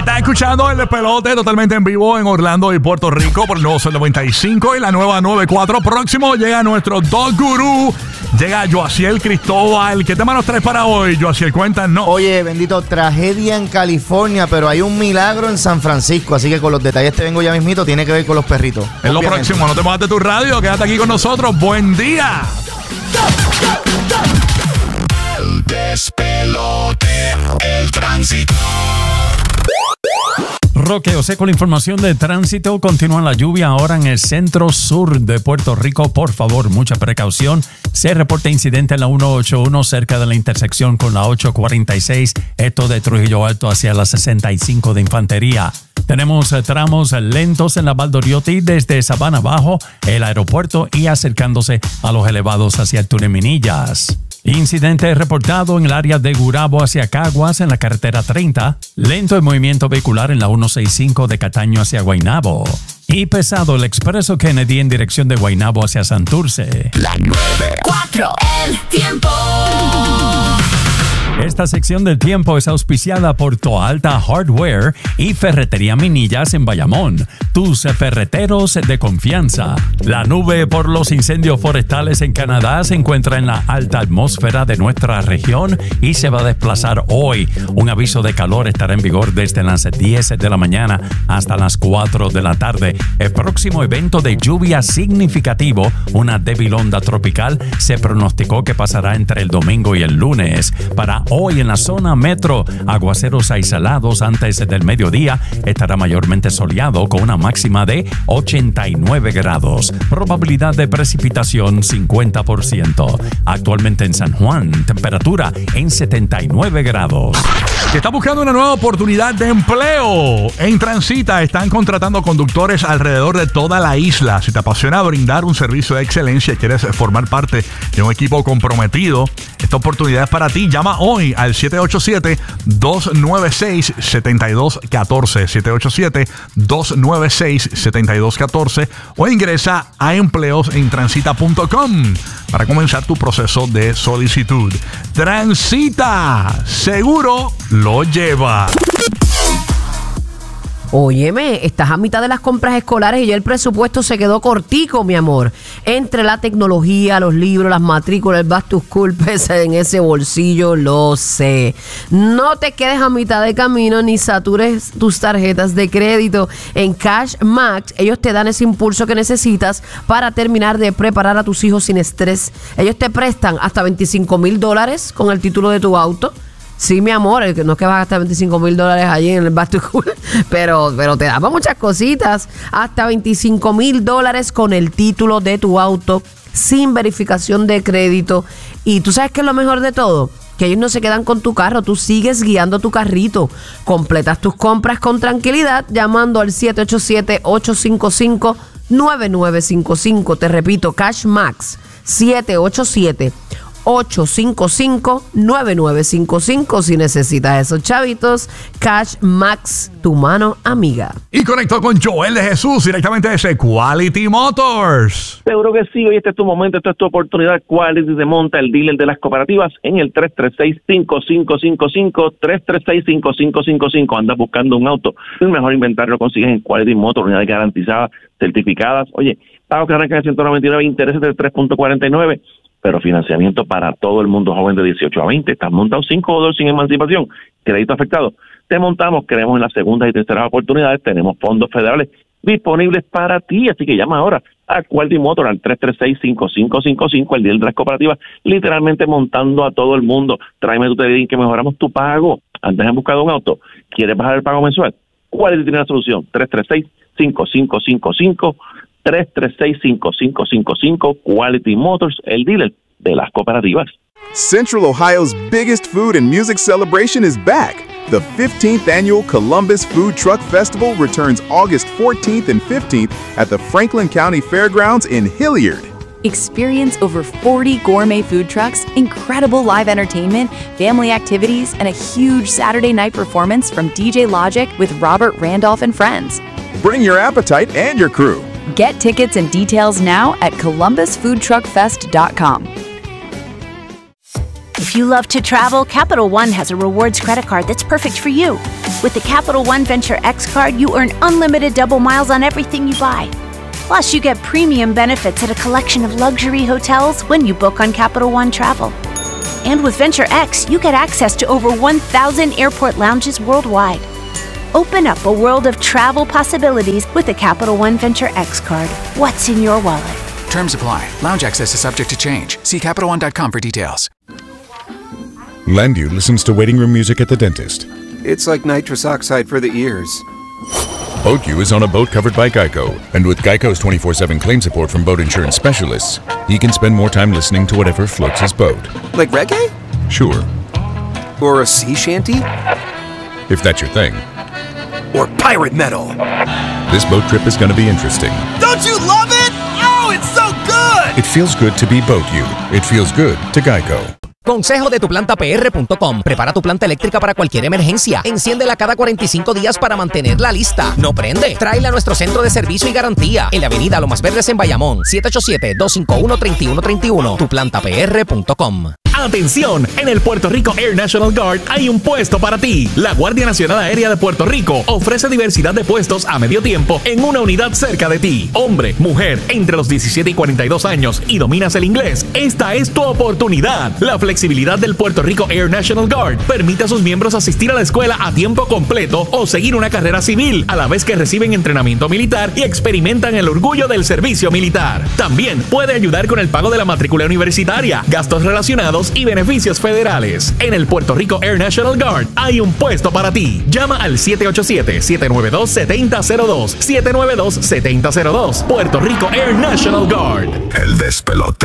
Estás escuchando el despelote totalmente en vivo en Orlando y Puerto Rico por el nuevo Sol 95 y la nueva 94. Próximo llega nuestro Dog Gurú. Llega Joaciel Cristóbal. ¿Qué tema nos traes para hoy, Joaciel? Cuéntanos. Oye, bendito, tragedia en California, pero hay un milagro en San Francisco. Así que con los detalles te vengo ya mismito. Tiene que ver con los perritos. Es lo próximo. No te muevas de tu radio. Quédate aquí con nosotros. Buen día. El despelote, el tránsito. Roque José con la información de tránsito. Continúa la lluvia ahora en el centro sur de Puerto Rico. Por favor, mucha precaución. Se reporta incidente en la 181 cerca de la intersección con la 846. Esto de Trujillo Alto hacia la 65 de Infantería. Tenemos tramos lentos en la Valdoriotti desde Sabana Bajo, el aeropuerto y acercándose a los elevados hacia el túnel Minillas. Incidente reportado en el área de Gurabo hacia Caguas en la carretera 30. Lento el movimiento vehicular en la 165 de Cataño hacia Guaynabo. Y pesado el expreso Kennedy en dirección de Guaynabo hacia Santurce. La 94, el tiempo. Esta sección del tiempo es auspiciada por Toalta Hardware y Ferretería Minillas en Bayamón. Tus ferreteros de confianza. La nube por los incendios forestales en Canadá se encuentra en la alta atmósfera de nuestra región y se va a desplazar hoy. Un aviso de calor estará en vigor desde las 10 de la mañana hasta las 4 de la tarde. El próximo evento de lluvia significativo, una débil onda tropical, se pronosticó que pasará entre el domingo y el lunes. Para hoy en la zona metro, aguaceros aislados antes del mediodía, estará mayormente soleado con una máxima de 89 grados. Probabilidad de precipitación 50%. Actualmente en San Juan, temperatura en 79 grados. Si estás buscando una nueva oportunidad de empleo, en Transita están contratando conductores alrededor de toda la isla. Si te apasiona brindar un servicio de excelencia y quieres formar parte de un equipo comprometido, esta oportunidad es para ti. Llama hoy al 787-296-7214. 787-296-7214 o ingresa a empleosentransita.com para comenzar tu proceso de solicitud. Transita, seguro lo lleva. Óyeme, estás a mitad de las compras escolares y ya el presupuesto se quedó cortico, mi amor. Entre la tecnología, los libros, las matrículas, el back to school pesa en ese bolsillo, lo sé. No te quedes a mitad de camino ni satures tus tarjetas de crédito. En Cash Max, ellos te dan ese impulso que necesitas para terminar de preparar a tus hijos sin estrés. Ellos te prestan hasta $25,000 con el título de tu auto. Sí, mi amor, no es que vas a gastar $25,000 allí en el back to school, pero te da para muchas cositas. Hasta $25,000 con el título de tu auto, sin verificación de crédito. Y tú sabes qué es lo mejor de todo, que ellos no se quedan con tu carro, tú sigues guiando tu carrito. Completas tus compras con tranquilidad llamando al 787-855-9955. Te repito, Cash Max, 787-855-9955. Si necesitas esos chavitos, Cash Max, tu mano amiga. Y conectó con Joel de Jesús directamente desde Quality Motors. Seguro que sí, hoy este es tu momento, esta es tu oportunidad. Quality te monta, el dealer de las cooperativas, en el 336-5555, 336-5555. Andas buscando un auto, el mejor inventario lo consigues en Quality Motors, unidades garantizadas, certificadas. Oye, pago que arranca de 199, intereses del 3.49. Pero financiamiento para todo el mundo joven de 18 a 20. Estás montado $5 sin emancipación, crédito afectado. Te montamos, creemos en las segundas y terceras oportunidades. Tenemos fondos federales disponibles para ti. Así que llama ahora a Quality Motor al 336-5555, el dealer de las cooperativas, literalmente montando a todo el mundo. Tráeme tu TDI que mejoramos tu pago. Antes de buscar un auto, ¿quieres bajar el pago mensual? Quality tiene la solución. 336-5555. 336-5555, Quality Motors, el dealer de las cooperativas. Central Ohio's biggest food and music celebration is back. The 15th annual Columbus Food Truck Festival returns August 14th and 15th at the Franklin County Fairgrounds in Hilliard. Experience over 40 gourmet food trucks, incredible live entertainment, family activities, and a huge Saturday night performance from DJ Logic with Robert Randolph and friends. Bring your appetite and your crew. Get tickets and details now at columbusfoodtruckfest.com. If you love to travel, Capital One has a rewards credit card that's perfect for you. With the Capital One Venture X card, you earn unlimited double miles on everything you buy. Plus, you get premium benefits at a collection of luxury hotels when you book on Capital One Travel. And with Venture X, you get access to over 1,000 airport lounges worldwide. Open up a world of travel possibilities with the Capital One Venture X card. What's in your wallet? Terms apply. Lounge access is subject to change. See CapitalOne.com for details. Landu listens to waiting room music at the dentist. It's like nitrous oxide for the ears. BoatU is on a boat covered by Geico, and with Geico's 24/7 claim support from boat insurance specialists, he can spend more time listening to whatever floats his boat. Like reggae? Sure. Or a sea shanty? If that's your thing. Or pirate metal? This boat trip is going to be interesting. Don't you love it? Oh, it's so good! It feels good to be BoatU. It feels good to Geico. Consejo de tuplantapr.com. Prepara tu planta eléctrica para cualquier emergencia. Enciéndela cada 45 días para mantenerla lista. No prende. Tráela a nuestro centro de servicio y garantía en la avenida Lomas Verdes en Bayamón. 787-251-3131. tuplantapr.com. Atención, en el Puerto Rico Air National Guard hay un puesto para ti. La Guardia Nacional Aérea de Puerto Rico ofrece diversidad de puestos a medio tiempo en una unidad cerca de ti. Hombre, mujer, entre los 17 y 42 años y dominas el inglés, esta es tu oportunidad. La flexibilidad del Puerto Rico Air National Guard permite a sus miembros asistir a la escuela a tiempo completo o seguir una carrera civil, a la vez que reciben entrenamiento militar y experimentan el orgullo del servicio militar. También puede ayudar con el pago de la matrícula universitaria, gastos relacionados y beneficios federales. En el Puerto Rico Air National Guard hay un puesto para ti. Llama al 787-792-7002. 792-7002. Puerto Rico Air National Guard. El despelote.